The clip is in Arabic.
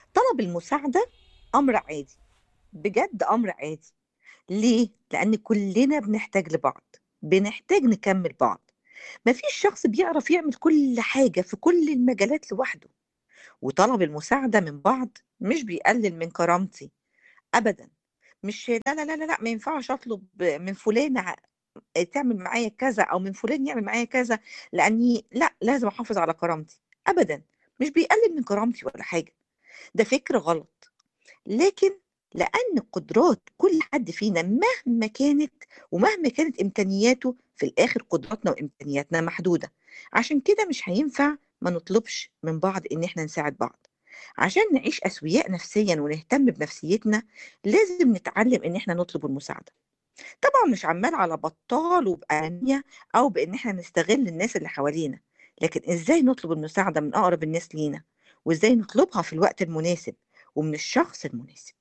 طلب المساعدة أمر عادي، بجد أمر عادي. ليه؟ لأن كلنا بنحتاج لبعض، بنحتاج نكمل بعض. مفيش شخص بيعرف يعمل كل حاجة في كل المجالات لوحده. وطلب المساعدة من بعض مش بيقلل من كرامتي أبدا. مش لا لا لا لا لا، ما ينفعش أطلب من فلان تعمل معايا كذا أو من فلان يعمل معايا كذا، لأني لا، لازم أحافظ على كرامتي أبدا. مش بيقلل من كرامتي ولا حاجة، ده فكر غلط. لكن لأن قدرات كل حد فينا مهما كانت ومهما كانت إمكانياته، في الآخر قدراتنا وإمكانياتنا محدودة. عشان كده مش هينفع ما نطلبش من بعض إن إحنا نساعد بعض. عشان نعيش أسوياء نفسيا ونهتم بنفسيتنا، لازم نتعلم إن إحنا نطلب المساعدة. طبعا مش عمال على بطال وبأنانية أو بإن إحنا نستغل الناس اللي حوالينا، لكن إزاي نطلب المساعدة من أقرب الناس لينا، وإزاي نطلبها في الوقت المناسب ومن الشخص المناسب.